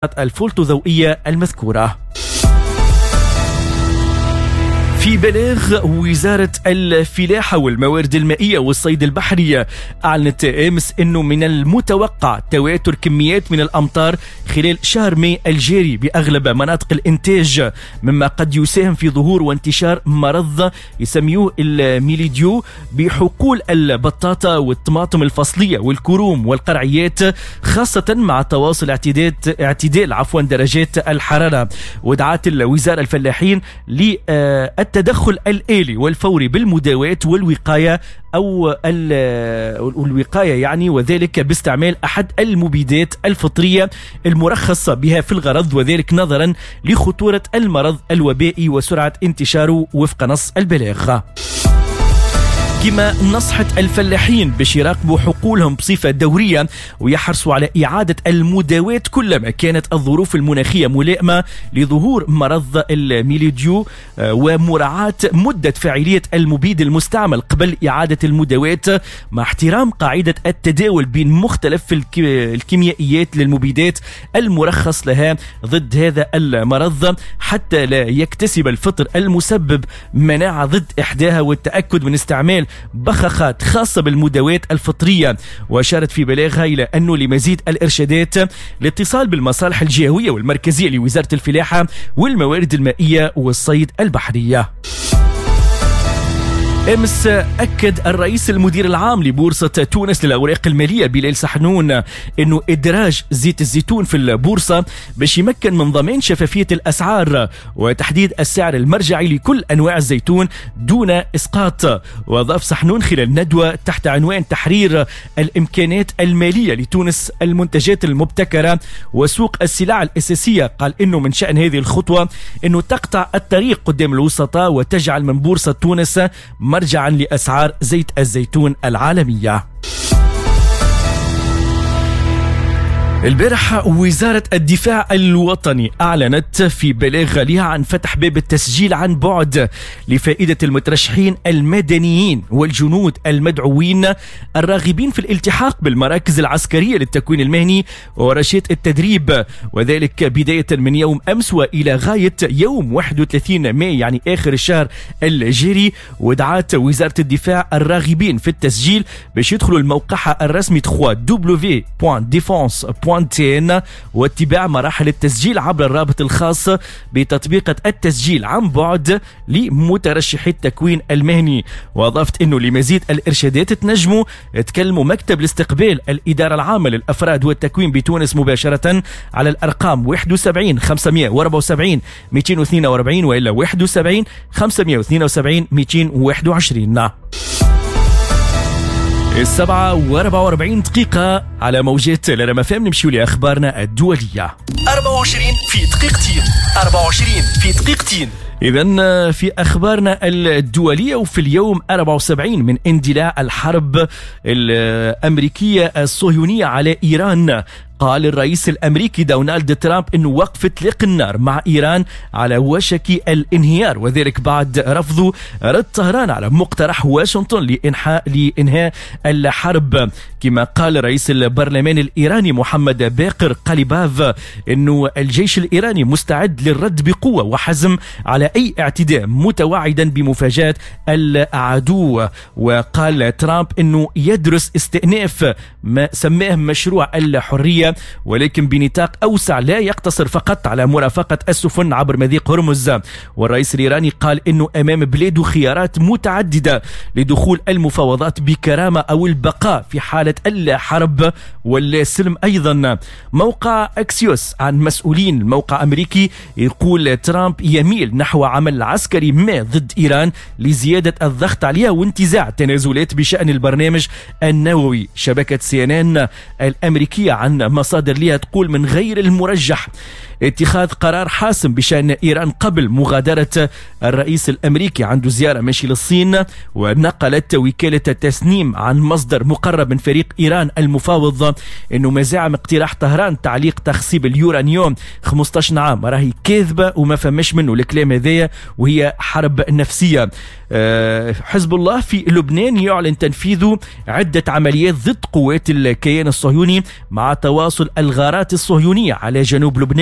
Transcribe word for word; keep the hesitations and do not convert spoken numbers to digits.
الفولتوضوئية المذكورة. في بلاغ وزارة الفلاحة والموارد المائية والصيد البحري أعلنت أمس أنه من المتوقع تواتر كميات من الأمطار خلال شهر ماي الجاري بأغلب مناطق الإنتاج، مما قد يساهم في ظهور وانتشار مرض يسميوه الميليديو بحقول البطاطا والطماطم الفصلية والكروم والقرعيات، خاصة مع تواصل اعتداد اعتدال عفوا درجات الحرارة. ودعت الوزارة الفلاحين ل التدخل الآلي والفوري بالمداواة والوقاية أو الوقاية يعني، وذلك باستعمال أحد المبيدات الفطرية المرخصة بها في الغرض، وذلك نظرا لخطورة المرض الوبائي وسرعة انتشاره وفق نص البلاغ. كما نصحت الفلاحين باش يراقبوا حقولهم بصفة دورية ويحرصوا على إعادة المداواة كلما كانت الظروف المناخية ملائمة لظهور مرض الميليديو، ومراعاة مدة فاعلية المبيد المستعمل قبل إعادة المداواة، مع احترام قاعدة التداول بين مختلف الكيميائيات للمبيدات المرخص لها ضد هذا المرض، حتى لا يكتسب الفطر المسبب مناعة ضد إحداها، والتأكد من استعمال بخاخات خاصة بالمداواة الفطرية. وأشارت في بلاغها إلى أنه لمزيد الإرشادات الاتصال بالمصالح الجهوية والمركزية لوزارة الفلاحة والموارد المائية والصيد البحرية. أمس أكد الرئيس المدير العام لبورصة تونس للأوراق المالية بلال سحنون أنه إدراج زيت الزيتون في البورصة باش يمكن من ضمان شفافية الأسعار وتحديد السعر المرجعي لكل أنواع الزيتون دون إسقاط. وأضاف سحنون خلال ندوة تحت عنوان تحرير الإمكانات المالية لتونس المنتجات المبتكرة وسوق السلع الأساسية، قال أنه من شأن هذه الخطوة أنه تقطع الطريق قدام الوسطاء وتجعل من بورصة تونس مرجعا لأسعار زيت الزيتون العالمية. البارح وزارة الدفاع الوطني أعلنت في بلاغ لها عن فتح باب التسجيل عن بعد لفائدة المترشحين المدنيين والجنود المدعوين الراغبين في الالتحاق بالمراكز العسكرية للتكوين المهني وورشات التدريب، وذلك بداية من يوم أمس وإلى غاية يوم واحد وثلاثين ماي يعني آخر الشهر الجاري. ودعت وزارة الدفاع الراغبين في التسجيل باش يدخلوا الموقعها الرسمي دبليو دبليو دبليو دوت ديفونس واتباع مراحل التسجيل عبر الرابط الخاص بتطبيقة التسجيل عن بعد لمترشحي التكوين المهني. وأضافت أنه لمزيد الإرشادات تنجموا تكلموا مكتب الاستقبال الإدارة العامة للأفراد والتكوين بتونس مباشرة على الأرقام واحد وسبعين خمسمائة وأربعة وسبعين مئتين واثنين وأربعين وإلا واحد وسبعين خمسمائة واثنين وسبعين مئتين وواحد وعشرين. السبعة وأربعة وأربعين دقيقة على موجات لما فهم نمشيو لأخبارنا الدولية. أربعة وعشرين في دقيقتين أربعة وعشرين في دقيقتين. إذن في أخبارنا الدولية، وفي اليوم أربعة وسبعين من اندلاع الحرب الأمريكية الصهيونية على إيران، قال الرئيس الأمريكي دونالد ترامب أنه وقف إطلاق النار مع إيران على وشك الانهيار، وذلك بعد رفضه رد طهران على مقترح واشنطن لإنحاء لإنهاء الحرب. كما قال رئيس البرلمان الإيراني محمد باقر قليباف أنه الجيش الإيراني مستعد للرد بقوة وحزم على أي اعتداء، متوعدا بمفاجأة العدو. وقال ترامب أنه يدرس استئناف ما سماه مشروع الحرية، ولكن بنطاق أوسع لا يقتصر فقط على مرافقة السفن عبر مضيق هرمز. والرئيس الإيراني قال أنه أمام بلاده خيارات متعددة لدخول المفاوضات بكرامة أو البقاء في حالة الحرب والسلم أيضا. موقع أكسيوس عن مسؤولين الموقع أمريكي يقول ترامب يميل نحو عمل عسكري ما ضد إيران لزيادة الضغط عليها وانتزاع تنازلات بشأن البرنامج النووي. شبكة سي ان ان الأمريكية عن مصادر لها تقول من غير المرجح اتخاذ قرار حاسم بشأن إيران قبل مغادرة الرئيس الأمريكي عنده زيارة ماشي للصين. ونقلت وكالة تسنيم عن مصدر مقرب من فريق إيران المفاوض أنه مزاعم اقتراح طهران تعليق تخصيب اليورانيوم خمسة عشر عام راهي كاذبة وما فمش منه الكلام هذا هذايا وهي حرب نفسية. حزب الله في لبنان يعلن تنفيذ عدة عمليات ضد قوات الكيان الصهيوني مع تواصل الغارات الصهيونية على جنوب لبنان